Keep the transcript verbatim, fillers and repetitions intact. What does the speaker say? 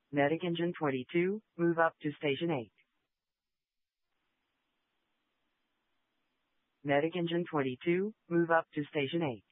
Medic engine twenty-two, move up to station eight. Medic engine twenty-two, move up to station eight.